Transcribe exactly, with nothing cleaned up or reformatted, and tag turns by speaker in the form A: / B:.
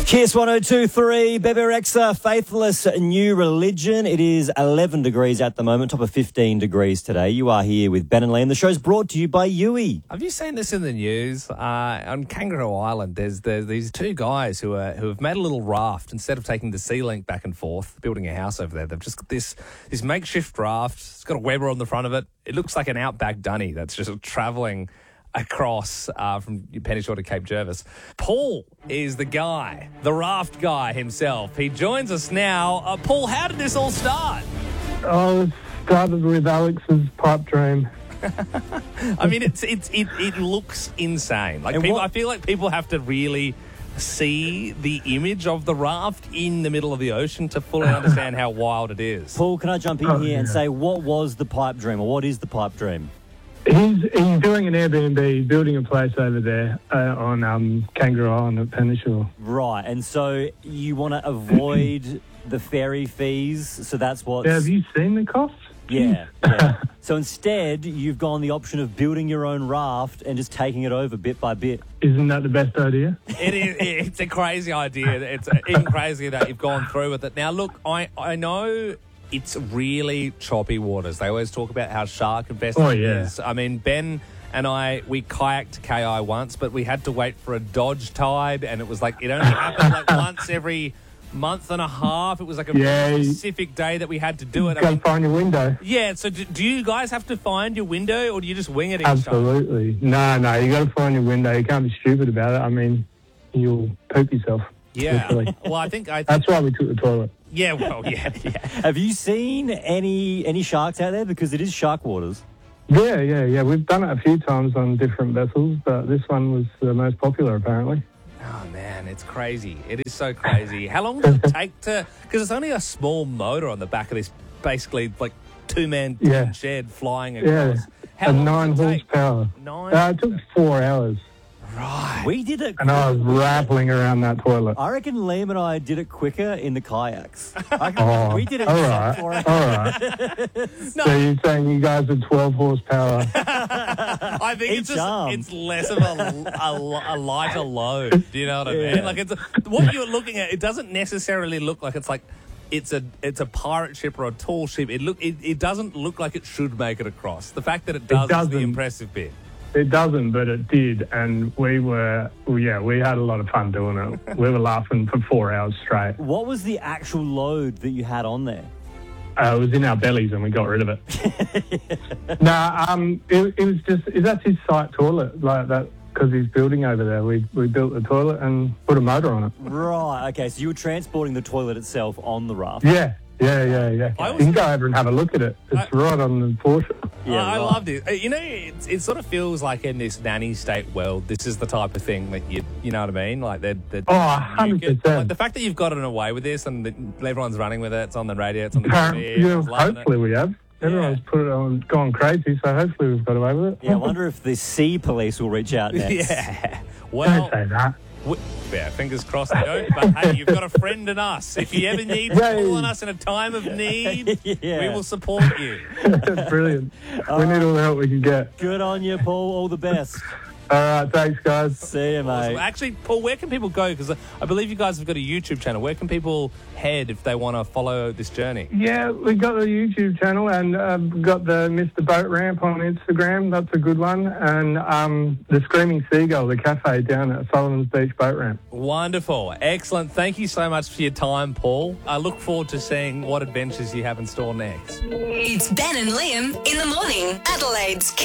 A: Kiss one oh two point three, Bebe Rexha, Faithless New Religion. It is eleven degrees at the moment, top of fifteen degrees today. You are here with Ben and Liam. The show's brought to you by Yui.
B: Have you seen this in the news? Uh, on Kangaroo Island, there's, there's these two guys who are, who have made a little raft. Instead of taking the sea link back and forth, building a house over there, they've just got this, this makeshift raft. It's got a Weber on the front of it. It looks like an outback dunny that's just travelling across uh, from Penny Shore to Cape Jervis. Paul is the guy, the raft guy himself. He joins us now. Uh, Paul, how did this all start?
C: Oh, it started with Alex's pipe dream.
B: I mean, it's it's it, it looks insane. Like people, I feel like people have to really see the image of the raft in the middle of the ocean to fully understand how wild it is.
A: Paul, can I jump in
C: oh,
A: here
C: yeah.
A: and say, what was the pipe dream, or what is the pipe dream?
C: He's he's doing an Airbnb, he's building a place over there uh, on um, Kangaroo Island at Penny Shore.
A: Right, and so you want to avoid the ferry fees, so that's what...
C: Yeah, have you seen the costs?
A: Yeah, yeah. So instead, you've gone the option of building your own raft and just taking it over bit by bit.
C: Isn't that the best idea?
B: It is. It's a crazy idea. It's even crazier that you've gone through with it. Now, look, I, I know... It's really choppy waters. They always talk about how shark infested
C: oh,
B: it
C: yeah.
B: is. I mean, Ben and I, we kayaked to K I once, but we had to wait for a dodge tide, and it was like, it only happened like once every month and a half. It was like a
C: yeah,
B: really specific day that we had to do it.
C: You
B: I mean,
C: find your window.
B: Yeah, so do, do you guys have to find your window, or do you just wing it each
C: Absolutely.
B: time?
C: No, no, you got to find your window. You can't be stupid about it. I mean, you'll poop yourself.
B: Yeah.
C: Literally.
B: Well, I think... I think
C: That's why we took the toilet.
B: Yeah, well, yeah, yeah.
A: Have you seen any any sharks out there? Because it is shark waters.
C: Yeah, yeah, yeah. We've done it a few times on different vessels, but this one was the most popular, apparently.
B: Oh, man, it's crazy. It is so crazy. How long does it take to... Because it's only a small motor on the back of this, basically, like, two-man
C: Yeah.
B: shed flying across.
C: Yeah,
B: How
C: a
B: long
C: nine
B: does it take?
C: horsepower.
B: Nine?
C: Uh, it took four hours,
B: Right.
A: We did it.
C: and I was rattling around that toilet.
A: I reckon Liam and I did it quicker in the kayaks. I reckon
C: Oh,
A: we did it
C: all
A: in
C: right,
A: four hours.
C: all right.
B: No.
C: So you're saying you guys are twelve horsepower?
B: I think
A: Each
B: it's just,
A: arm.
B: it's less of a, a, a lighter load. Do you know what I mean?
A: Yeah.
B: Like, it's a, what you're looking at, it doesn't necessarily look like it's like... It's a it's a pirate ship or a tall ship. It look it, it doesn't look like it should make it across. The fact that it does is the
C: doesn't.
B: impressive bit.
C: It doesn't, but it did, and we were, well, yeah, we had a lot of fun doing it. We were laughing for four hours straight.
A: What was the actual load that you had on there?
C: Uh, it was in our bellies, and we got rid of it. nah, um, it, it was just that's his site toilet, like that, because he's building over there. We we built the toilet and put a motor on it.
A: Right, okay, so you were transporting the toilet itself on the raft.
C: Yeah, yeah, yeah, yeah.
B: I
C: You
B: was-
C: can go over and have a look at it. It's
B: I-
C: right on the Porsche.
A: Yeah,
B: I, I
A: right.
B: loved it. Uh, You know, it, it sort of feels like in this nanny state world, this is the type of thing that you, you know what I mean? Like they're, they're
C: Oh, one hundred
B: you get-
C: percent.
B: like the fact that you've gotten away with this and that everyone's running with it, it's on the radio, it's on the
C: Apparent-
B: T V,
C: yeah,
B: everyone's loving
C: hopefully
B: it.
C: we have. Everyone's put it on, gone crazy, so hopefully we've got away with it.
A: Yeah, I wonder if the sea police will reach out next.
B: Yeah.
C: Don't
B: Well,
C: say that.
B: w- yeah, fingers crossed they don't. But hey, you've got a friend in us. If you ever need to
C: Yay.
B: call on us in a time of need,
A: Yeah.
B: we will support you.
C: Brilliant. We need all the help we can get.
A: Good on you, Paul. All the best.
C: All right, thanks, guys.
A: See you, mate.
B: So actually, Paul, where can people go? Because I believe you guys have got a YouTube channel. Where can people head if they want to follow this journey?
C: Yeah, we got the YouTube channel and uh, got the Mister Boat Ramp on Instagram. That's a good one. And um, the Screaming Seagull, the cafe down at Sullivan's Beach Boat Ramp.
B: Wonderful. Excellent. Thank you so much for your time, Paul. I look forward to seeing what adventures you have in store next.
D: It's Ben and Liam in the morning. Adelaide's Kiss.